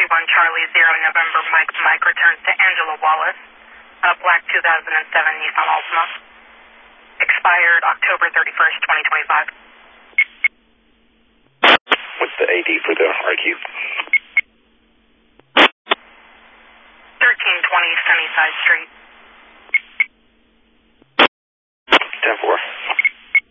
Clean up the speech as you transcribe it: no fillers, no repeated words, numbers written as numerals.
Charlie 0 November Mike returns to Angela Wallace, black 2007 Nissan Altima, expired October 31st, 2025. What's the AD for the RQ? 1320 Sunnyside Street.